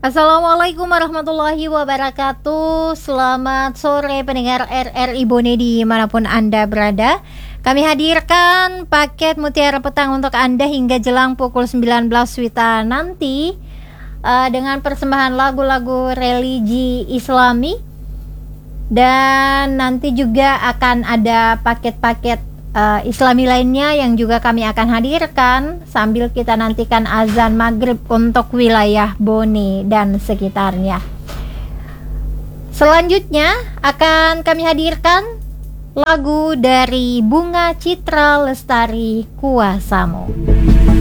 Assalamualaikum warahmatullahi wabarakatuh. Selamat sore pendengar RRI Bone dimanapun Anda berada. Kami hadirkan paket Mutiara Petang untuk Anda hingga jelang pukul 19 WITA nanti, dengan persembahan lagu-lagu religi Islami. Dan nanti juga akan ada paket-paket Islami lainnya yang juga kami akan hadirkan sambil kita nantikan azan maghrib untuk wilayah Bone dan sekitarnya. Selanjutnya akan kami hadirkan lagu dari Bunga Citra Lestari, Kuasamu.